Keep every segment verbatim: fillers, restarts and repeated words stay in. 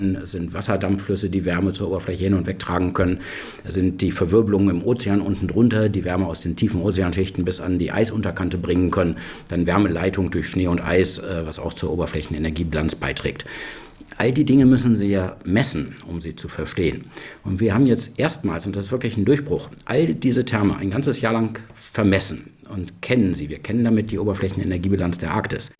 Es sind Wasserdampfflüsse, die Wärme zur Oberfläche hin und weg tragen können. Es sind die Verwirbelungen im Ozean unten drunter, die Wärme aus den tiefen Ozeanschichten bis an die Eisunterkante bringen können. Dann Wärmeleitung durch Schnee und Eis, was auch zur Oberflächenenergiebilanz beiträgt. All die Dinge müssen Sie ja messen, um sie zu verstehen. Und wir haben jetzt erstmals, und das ist wirklich ein Durchbruch, all diese Terme ein ganzes Jahr lang vermessen und kennen sie. Wir kennen damit die Oberflächenenergiebilanz der Arktis.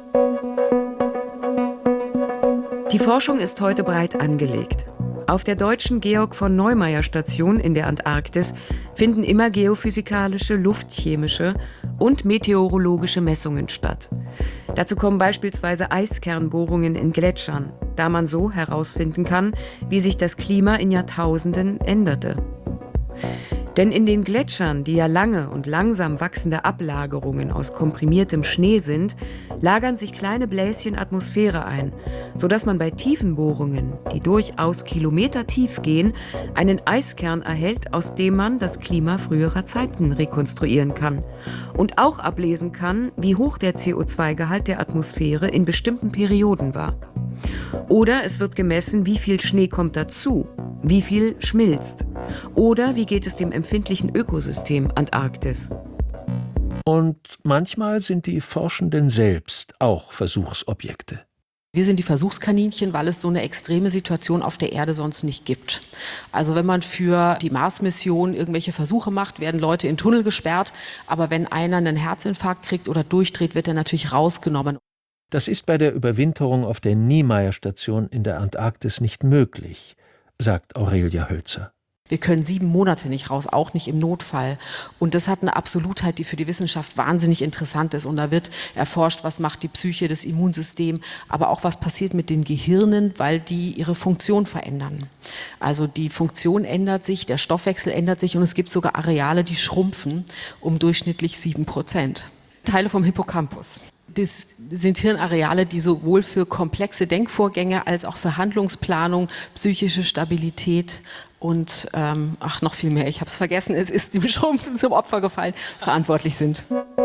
Die Forschung ist heute breit angelegt. Auf der deutschen Georg-von-Neumaier-Station in der Antarktis finden immer geophysikalische, luftchemische und meteorologische Messungen statt. Dazu kommen beispielsweise Eiskernbohrungen in Gletschern, da man so herausfinden kann, wie sich das Klima in Jahrtausenden änderte. Denn in den Gletschern, die ja lange und langsam wachsende Ablagerungen aus komprimiertem Schnee sind, lagern sich kleine Bläschen Atmosphäre ein, sodass man bei tiefen Bohrungen, die durchaus kilometertief gehen, einen Eiskern erhält, aus dem man das Klima früherer Zeiten rekonstruieren kann und auch ablesen kann, wie hoch der C O zwei Gehalt der Atmosphäre in bestimmten Perioden war. Oder es wird gemessen, wie viel Schnee kommt dazu, wie viel schmilzt. Oder wie geht es dem empfindlichen Ökosystem Antarktis? Und manchmal sind die Forschenden selbst auch Versuchsobjekte. Wir sind die Versuchskaninchen, weil es so eine extreme Situation auf der Erde sonst nicht gibt. Also wenn man für die Mars-Mission irgendwelche Versuche macht, werden Leute in Tunnel gesperrt. Aber wenn einer einen Herzinfarkt kriegt oder durchdreht, wird er natürlich rausgenommen. Das ist bei der Überwinterung auf der Niemeyer-Station in der Antarktis nicht möglich, sagt Aurelia Hölzer. Wir können sieben Monate nicht raus, auch nicht im Notfall. Und das hat eine Absolutheit, die für die Wissenschaft wahnsinnig interessant ist. Und da wird erforscht, was macht die Psyche, das Immunsystem, aber auch was passiert mit den Gehirnen, weil die ihre Funktion verändern. Also die Funktion ändert sich, der Stoffwechsel ändert sich und es gibt sogar Areale, die schrumpfen um durchschnittlich sieben Prozent. Teile vom Hippocampus. Das sind Hirnareale, die sowohl für komplexe Denkvorgänge als auch für Handlungsplanung, psychische Stabilität und, ähm, ach, noch viel mehr, ich habe es vergessen, es ist dem Schrumpfen zum Opfer gefallen, verantwortlich sind.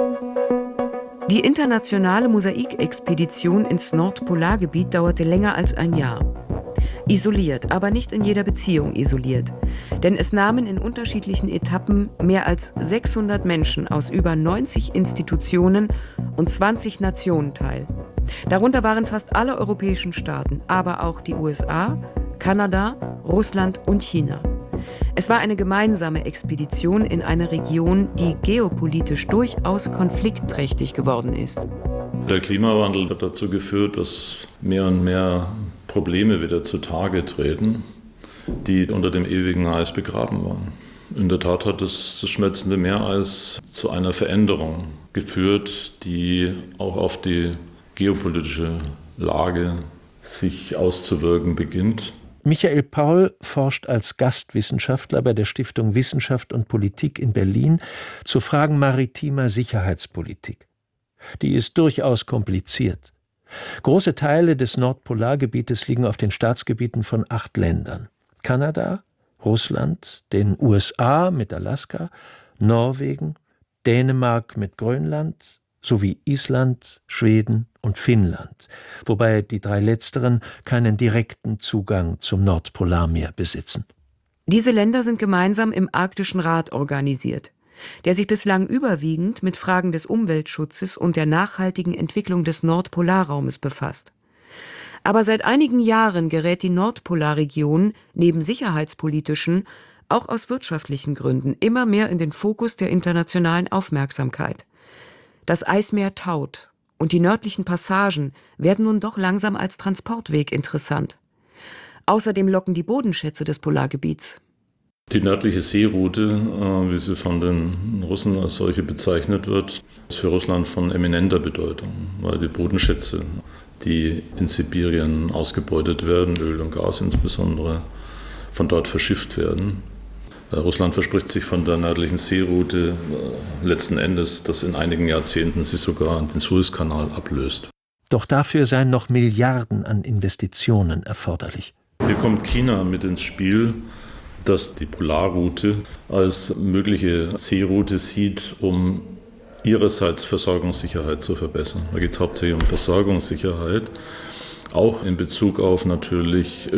Die internationale Mosaikexpedition ins Nordpolargebiet dauerte länger als ein Jahr. Isoliert, aber nicht in jeder Beziehung isoliert. Denn es nahmen in unterschiedlichen Etappen mehr als sechshundert Menschen aus über neunzig Institutionen und zwanzig Nationen teil. Darunter waren fast alle europäischen Staaten, aber auch die U S A, Kanada, Russland und China. Es war eine gemeinsame Expedition in eine Region, die geopolitisch durchaus konfliktträchtig geworden ist. Der Klimawandel hat dazu geführt, dass mehr und mehr Probleme wieder zutage treten, die unter dem ewigen Eis begraben waren. In der Tat hat das, das schmelzende Meereis zu einer Veränderung geführt, die auch auf die geopolitische Lage sich auszuwirken beginnt. Michael Paul forscht als Gastwissenschaftler bei der Stiftung Wissenschaft und Politik in Berlin zu Fragen maritimer Sicherheitspolitik. Die ist durchaus kompliziert. Große Teile des Nordpolargebietes liegen auf den Staatsgebieten von acht Ländern: Kanada, Russland, den U S A mit Alaska, Norwegen, Dänemark mit Grönland sowie Island, Schweden und Finnland, wobei die drei letzteren keinen direkten Zugang zum Nordpolarmeer besitzen. Diese Länder sind gemeinsam im Arktischen Rat organisiert, der sich bislang überwiegend mit Fragen des Umweltschutzes und der nachhaltigen Entwicklung des Nordpolarraumes befasst. Aber seit einigen Jahren gerät die Nordpolarregion neben sicherheitspolitischen auch aus wirtschaftlichen Gründen immer mehr in den Fokus der internationalen Aufmerksamkeit. Das Eismeer taut und die nördlichen Passagen werden nun doch langsam als Transportweg interessant. Außerdem locken die Bodenschätze des Polargebiets. Die nördliche Seeroute, wie sie von den Russen als solche bezeichnet wird, ist für Russland von eminenter Bedeutung, weil die Bodenschätze, die in Sibirien ausgebeutet werden, Öl und Gas insbesondere, von dort verschifft werden. Russland verspricht sich von der nördlichen Seeroute letzten Endes, dass in einigen Jahrzehnten sie sogar den Suezkanal ablöst. Doch dafür seien noch Milliarden an Investitionen erforderlich. Hier kommt China mit ins Spiel, das die Polarroute als mögliche Seeroute sieht, um ihrerseits Versorgungssicherheit zu verbessern. Da geht es hauptsächlich um Versorgungssicherheit, auch in Bezug auf natürlich